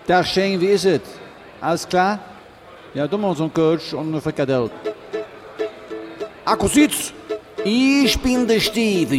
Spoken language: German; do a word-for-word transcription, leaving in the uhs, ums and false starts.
Der Shane, wie ist es? Alles klar? Ja, du machst so einen Coach und eine Frikadelle. Akku Süd, ich bin der Steve.